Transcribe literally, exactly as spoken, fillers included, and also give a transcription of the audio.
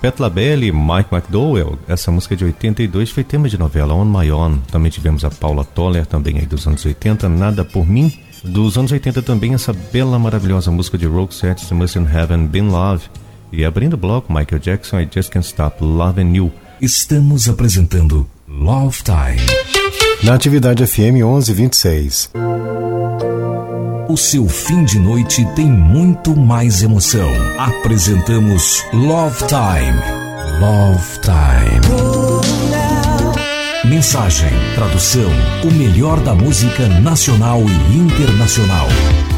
Pat LaBelle e Mike McDowell. Essa música de oitenta e dois foi tema de novela On My Own. Também tivemos a Paula Toller, também aí dos anos oitenta, Nada Por Mim. Dos anos oitenta também essa bela, maravilhosa música de Roxette, Must Have Been Love. E abrindo o bloco, Michael Jackson e Just Can't Stop Loving You. Estamos apresentando Love Time. Na Atividade F M onze vinte e seis. O seu fim de noite tem muito mais emoção. Apresentamos Love Time. Love Time. Mensagem, tradução, o melhor da música nacional e internacional.